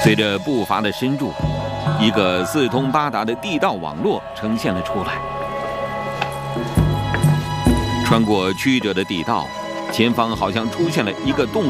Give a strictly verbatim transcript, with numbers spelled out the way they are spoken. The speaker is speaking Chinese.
随着步伐的深入，一个四通八达的地道网络呈现了出来。穿过曲折的地道，前方好像出现了一个洞